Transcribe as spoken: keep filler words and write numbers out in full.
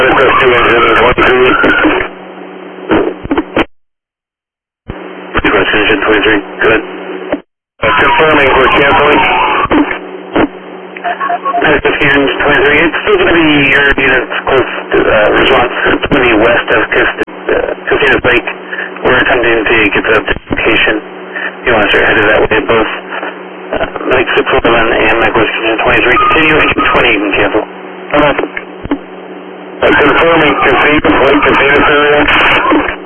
Requesting engine twenty-three. Requesting engine twenty-three. Good. Uh, confirming we're canceling. Requesting engine twenty-three. It's still going to be your unit's close to uh, response. It's going to be west of Casitas Lake. We're attempting to get to the location. You want to start headed that way, both uh, Mike six eleven and Mike Whiskey engine twenty-three. Continue, engine twenty, you can cancel. Come on. Uh, confirming Casitas Lake, Casitas area.